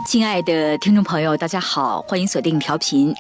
亲爱的听众朋友，大家好，欢迎锁定调频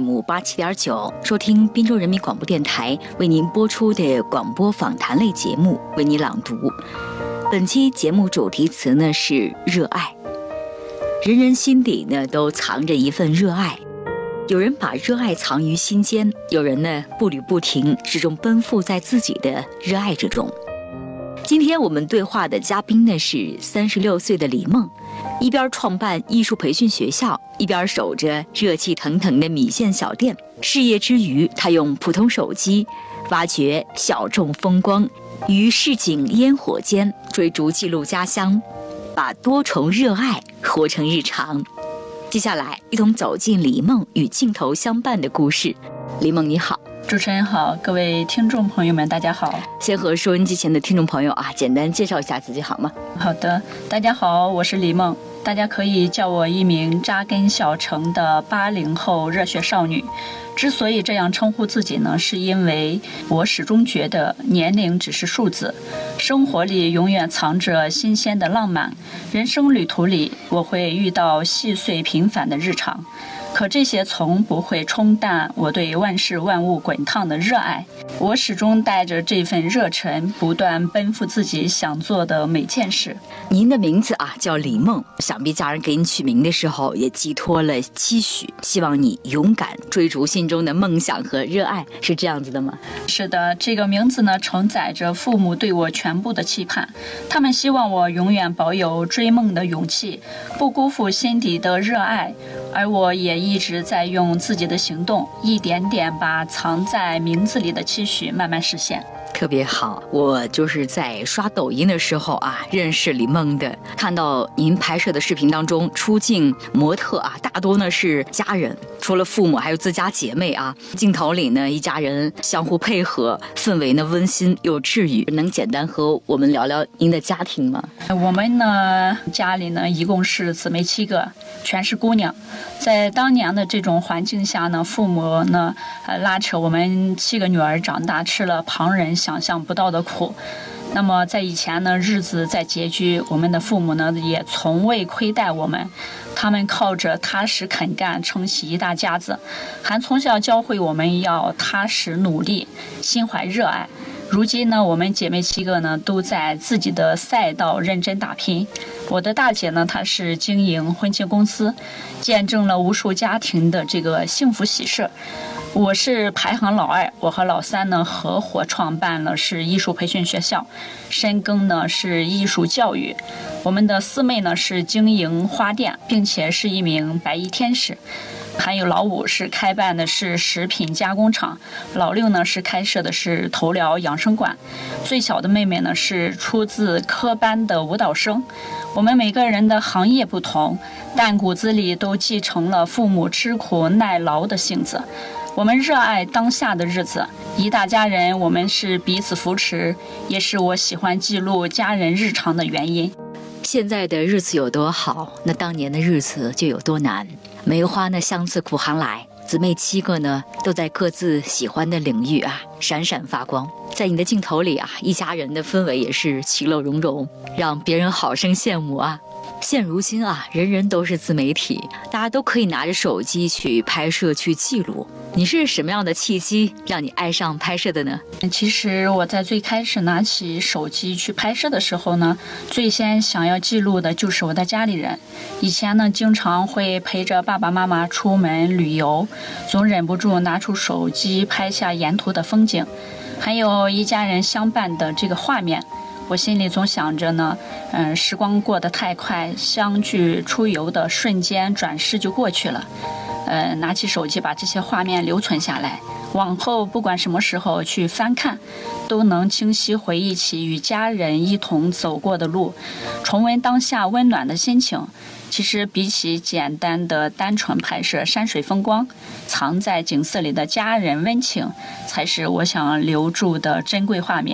FM87.9，收听滨州人民广播电台为您播出的广播访谈类节目，为你朗读。本期节目主题词呢是热爱。人人心底呢都藏着一份热爱，有人把热爱藏于心间，有人呢步履不停，始终奔赴在自己的热爱之中。今天我们对话的嘉宾呢是36岁的李梦，一边创办艺术培训学校，一边守着热气腾腾的米线小店。事业之余，他用普通手机挖掘小众风光，于市井烟火间追逐记录家乡，把多重热爱活成日常。接下来一同走进李梦与镜头相伴的故事。李梦你好。 主持人好，各位听众朋友们大家好。 先和收音机前的听众朋友简单介绍一下自己好吗？ 好的，大家好，我是李梦，大家可以叫我一名扎根小城的80后热血少女。之所以这样称呼自己呢，是因为我始终觉得年龄只是数字，生活里永远藏着新鲜的浪漫，人生旅途里我会遇到细碎平凡的日常，可这些从不会冲淡我对万事万物滚烫的热爱。我始终带着这份热忱，不断奔赴自己想做的每件事。 您的名字叫李梦，想必家人给你取名的时候也寄托了期许，希望你勇敢追逐心中的梦想和热爱，是这样子的吗？ 是的，这个名字呢承载着父母对我全部的期盼，他们希望我永远保有追梦的勇气，不辜负心底的热爱，而我也一直在用自己的行动，一点点把藏在名字里的期许慢慢实现。 特别好，我就是在刷抖音的时候认识李梦的，看到您拍摄的视频当中出镜模特大多呢是家人，除了父母还有自家姐妹镜头里呢一家人相互配合，氛围呢温馨又治愈。能简单和我们聊聊您的家庭吗？ 我们呢家里呢一共是姊妹7个，全是姑娘。在当年的这种环境下呢，父母呢拉扯我们7个女儿长大，吃了旁人想象不到的苦。那么在以前呢，日子再拮据，我们的父母呢也从未亏待我们，他们靠着踏实肯干撑起一大家子，还从小教会我们要踏实努力，心怀热爱。如今呢，我们姐妹7个呢都在自己的赛道认真打拼。我的大姐呢，她是经营婚庆公司，见证了无数家庭的这个幸福喜事。我是排行老2，我和老3呢合伙创办了是艺术培训学校，深耕呢是艺术教育。我们的4妹呢是经营花店，并且是一名白衣天使。还有老5是开办的是食品加工厂，老6呢是开设的是头疗养生馆，最小的妹妹呢是出自科班的舞蹈生。我们每个人的行业不同，但骨子里都继承了父母吃苦耐劳的性子。我们热爱当下的日子，一大家人，我们是彼此扶持，也是我喜欢记录家人日常的原因。 现在的日子有多好，那当年的日子就有多难。梅花呢相自苦寒来，姊妹7个呢都在各自喜欢的领域闪闪发光。在你的镜头里一家人的氛围也是其乐融融，让别人好生羡慕现如今人人都是自媒体，大家都可以拿着手机去拍摄去记录。你是什么样的契机让你爱上拍摄的呢？ 其实我在最开始拿起手机去拍摄的时候呢，最先想要记录的就是我的家里人。以前呢经常会陪着爸爸妈妈出门旅游，总忍不住拿出手机拍下沿途的风景，还有一家人相伴的这个画面。我心里总想着呢，时光过得太快，相聚出游的瞬间转世就过去了。拿起手机把这些画面留存下来，往后不管什么时候去翻看，都能清晰回忆起与家人一同走过的路，重温当下温暖的心情。其实比起简单的单纯拍摄山水风光，藏在景色里的家人温情，才是我想留住的珍贵画面。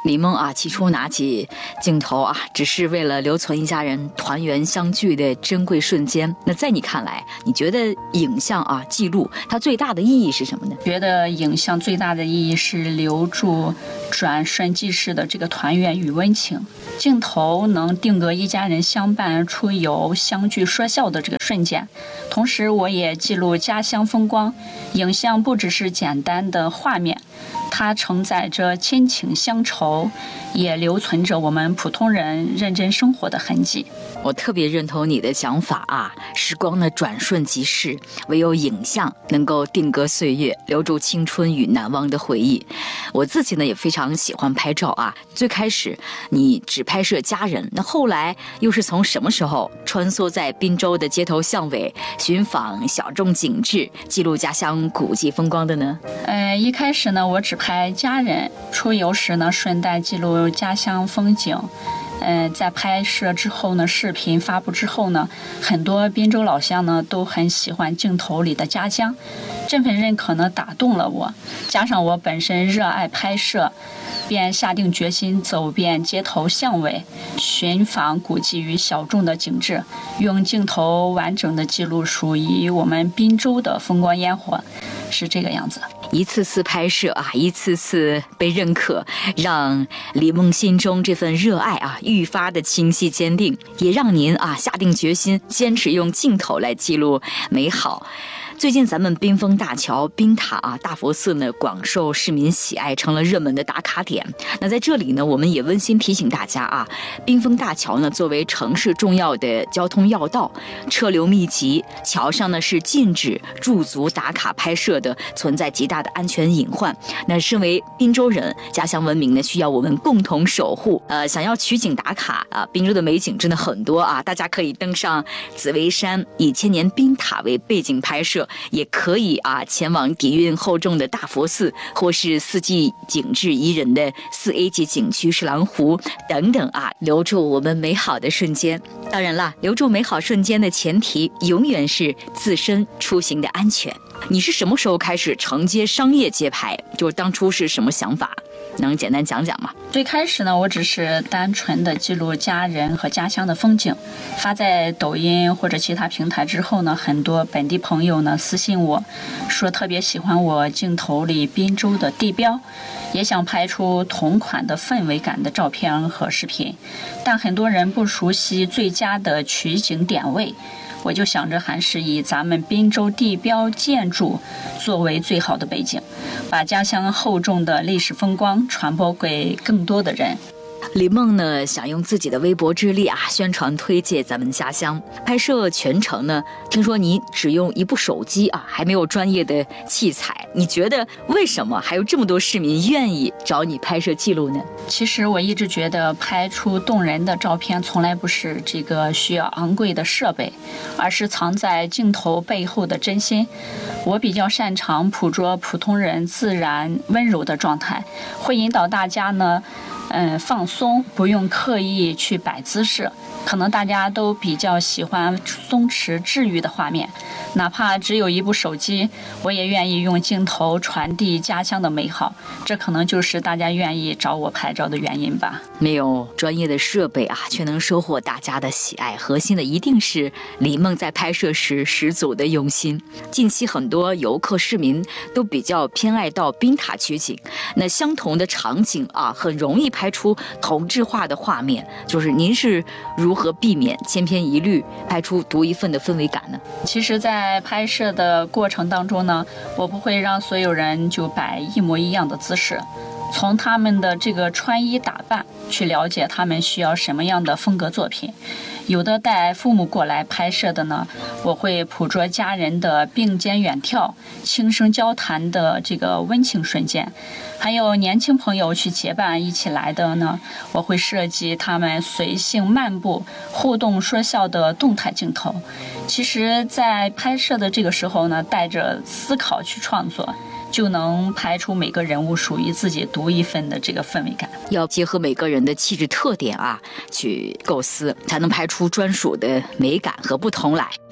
李梦啊，起初拿起镜头啊，只是为了留存一家人团圆相聚的珍贵瞬间。那在你看来，你觉得影像啊记录它最大的意义是什么呢？ 觉得影像最大的意义是留住转瞬即逝的这个团圆与温情。镜头能定格一家人相伴出游、相聚说笑的这个瞬间，同时我也记录家乡风光。影像不只是简单的画面，它承载着亲情乡愁，也留存着我们普通人认真生活的痕迹。 我特别认同你的想法啊，时光的转瞬即逝，唯有影像能够定格岁月，留住青春与难忘的回忆。我自己呢也非常喜欢拍照啊。最开始你只拍摄家人，那后来又是从什么时候穿梭在滨州的街头巷尾，寻访小众景致，记录家乡古迹风光的呢？ 一开始呢，我只拍家人，出游时呢顺带记录家乡风景。在拍摄之后呢，视频发布之后呢，很多滨州老乡呢都很喜欢镜头里的家乡，这份认可呢打动了我，加上我本身热爱拍摄，便下定决心走遍街头巷尾，寻访古迹与小众的景致，用镜头完整的记录属于我们滨州的风光烟火，是这个样子。 一次次拍摄啊，一次次被认可，让李梦心中这份热爱啊愈发的清晰坚定，也让您啊下定决心坚持用镜头来记录美好。最近咱们滨丰大桥、滨塔啊、大佛寺呢广受市民喜爱，成了热门的打卡点。那在这里呢，我们也温馨提醒大家啊，滨丰大桥呢作为城市重要的交通要道，车流密集，桥上呢是禁止驻足打卡拍摄的，存在极大的安全隐患。那身为滨州人，家乡文明呢需要我们共同守护。想要取景打卡啊，滨州的美景真的很多啊，大家可以登上紫薇山，以千年滨塔为背景拍摄。也可以啊，前往底蕴厚重的大佛寺，或是四季景致宜人的4A 级景区石廊湖等等啊，留住我们美好的瞬间。当然啦，留住美好瞬间的前提永远是自身出行的安全。你是什么时候开始承接商业街拍？就是当初是什么想法？能简单讲讲吗？ 最开始呢，我只是单纯的记录家人和家乡的风景，发在抖音或者其他平台之后呢，很多本地朋友呢私信我说特别喜欢我镜头里滨州的地标，也想拍出同款的氛围感的照片和视频，但很多人不熟悉最佳的取景点位。我就想着还是以咱们滨州地标建筑作为最好的背景，把家乡厚重的历史风光传播给更多的人。 李梦呢想用自己的微薄之力啊，宣传推介咱们家乡。拍摄全程呢，听说你只用一部手机啊，还没有专业的器材。你觉得为什么还有这么多市民愿意找你拍摄记录呢？ 其实我一直觉得拍出动人的照片从来不是这个需要昂贵的设备，而是藏在镜头背后的真心。我比较擅长捕捉普通人自然温柔的状态，会引导大家呢放松，不用刻意去摆姿势。可能大家都比较喜欢松弛治愈的画面，哪怕只有一部手机，我也愿意用镜头传递家乡的美好。这可能就是大家愿意找我拍照的原因吧。 没有专业的设备啊，却能收获大家的喜爱，核心的一定是李梦在拍摄时十足的用心。近期很多游客市民都比较偏爱到滨塔取景，那相同的场景啊，很容易拍出同质化的画面。就是您是如何避免千篇一律，拍出独一份的氛围感呢？ 其实在拍摄的过程当中呢，我不会让所有人就摆一模一样的姿势，从他们的这个穿衣打扮去了解他们需要什么样的风格作品。有的带父母过来拍摄的呢，我会捕捉家人的并肩远眺、轻声交谈的这个温情瞬间。还有年轻朋友去结伴一起来的呢，我会设计他们随性漫步、互动说笑的动态镜头。其实在拍摄的这个时候呢，带着思考去创作，就能拍出每个人物属于自己独一份的这个氛围感。 要结合每个人的气质特点啊，去构思，才能拍出专属的美感和不同来。拍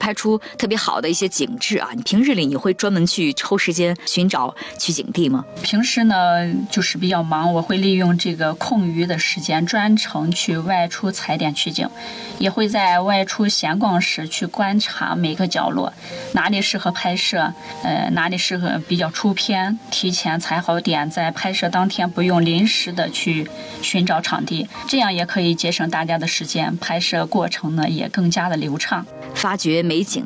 拍出特别好的一些景致啊，你平日里你会专门去抽时间寻找取景地吗？ 平时呢就是比较忙，我会利用这个空余的时间专程去外出踩点取景，也会在外出闲逛时去观察每个角落，哪里适合拍摄，哪里适合比较出片，提前踩好点，在拍摄当天不用临时的去寻找场地，这样也可以节省大家的时间，拍摄过程呢也更加的流畅。 发掘美景